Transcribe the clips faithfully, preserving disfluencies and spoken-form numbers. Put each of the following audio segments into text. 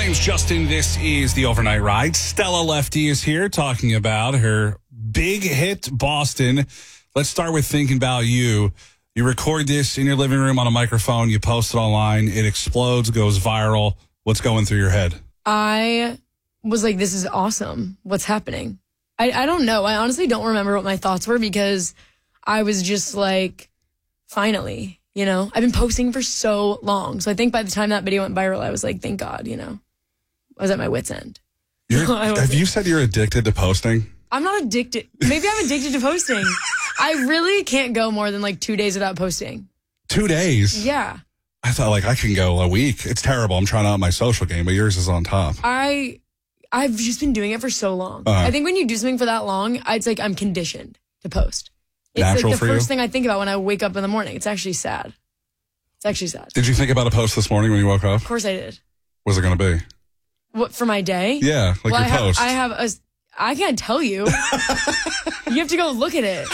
name's Justin. This is the Overnight Ride. Stella Lefty is here talking about her big hit, Boston. Let's start with Thinking About You. You record this in your living room on a microphone. You post it online. It explodes, goes viral. What's going through your head? I was like, this is awesome. What's happening? I, I don't know. I honestly don't remember what my thoughts were because I was just like, finally. You know, I've been posting for so long. So I think by the time that video went viral, I was like, thank God, you know, I was at my wit's end. You're, have you said you're addicted to posting? I'm not addicted. Maybe I'm addicted to posting. I really can't go more than like two days without posting. Two days? Yeah. I thought like I can go a week. It's terrible. I'm trying to up my social game, but yours is on top. I, I've just been doing it for so long. Uh-huh. I think when you do something for that long, it's like I'm conditioned to post. It's Natural like the for first you? thing I think about when I wake up in the morning. It's actually sad. It's actually sad. Did you think about a post this morning when you woke up? Of course I did. What was it going to be? What, for my day? Yeah, like well, your I have, post. I have a, I can't tell you. You have to go look at it.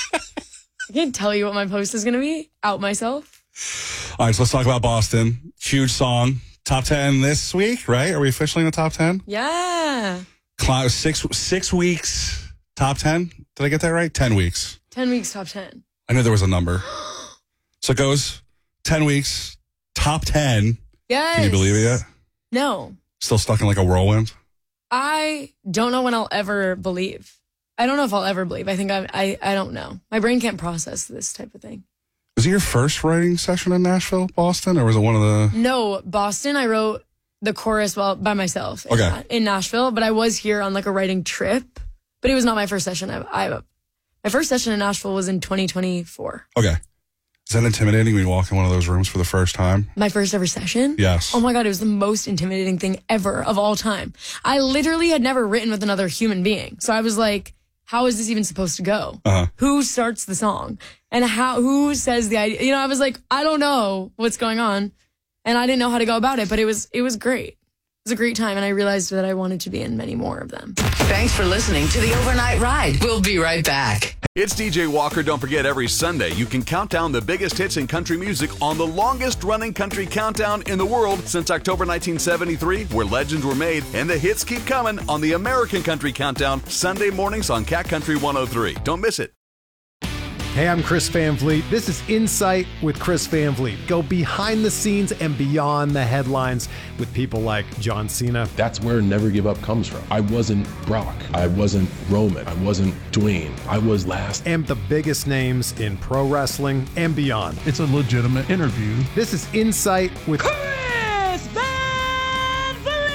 I can't tell you what my post is going to be. Out myself. All right, so let's talk about Boston. Huge song. Top ten this week, right? Are we officially in the top ten? Yeah. Cloud, six, six weeks, top ten? Did I get that right? Ten weeks. Ten weeks, top ten. I knew there was a number. So it goes ten weeks, top ten. Yes. Can you believe it yet? No. Still stuck in like a whirlwind? I don't know when I'll ever believe. I don't know if I'll ever believe. I think I, I, I don't know. My brain can't process this type of thing. Was it your first writing session in Nashville, Boston, or was it one of the... No, Boston, I wrote the chorus well by myself in, Okay. in Nashville, but I was here on like a writing trip, but it was not my first session. I, I My first session in Nashville was in twenty twenty-four. Okay. Is that intimidating when you walk in one of those rooms for the first time? My first ever session? Yes. Oh my God, it was the most intimidating thing ever of all time. I literally had never written with another human being. So I was like, how is this even supposed to go? Uh-huh. Who starts the song? And how? Who says the idea? You know, I was like, I don't know what's going on. And I didn't know how to go about it, but it was it was great. It was a great time, and I realized that I wanted to be in many more of them. Thanks for listening to the Overnight Ride. We'll be right back. It's D J Walker. Don't forget, every Sunday you can count down the biggest hits in country music on the longest running country countdown in the world since October nineteen seventy-three, where legends were made, and the hits keep coming on the American Country Countdown, Sunday mornings on Cat Country one oh three. Don't miss it. Hey, I'm Chris Van Vliet. This is Insight with Chris Van Vliet. Go behind the scenes and beyond the headlines with people like John Cena. That's where Never Give Up comes from. I wasn't Brock. I wasn't Roman. I wasn't Dwayne. I was last. And the biggest names in pro wrestling and beyond. It's a legitimate interview. This is Insight with Chris Van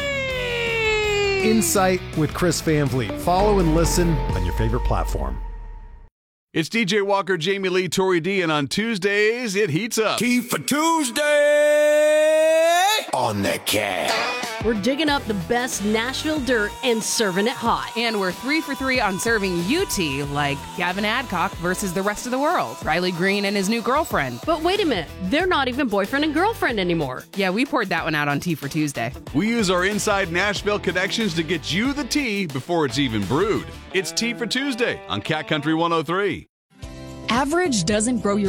Vliet. Insight with Chris Van Vliet. Follow and listen on your favorite platform. It's D J Walker, Jamie Lee, Tori D, and on Tuesdays, it heats up. Key for Tuesday on the Cat. We're digging up the best Nashville dirt and serving it hot. And we're three for three on serving U T, like Gavin Adcock versus the rest of the world, Riley Green and his new girlfriend. But wait a minute, they're not even boyfriend and girlfriend anymore. Yeah, we poured that one out on Tea for Tuesday. We use our inside Nashville connections to get you the tea before it's even brewed. It's Tea for Tuesday on Cat Country one oh three. Average doesn't grow your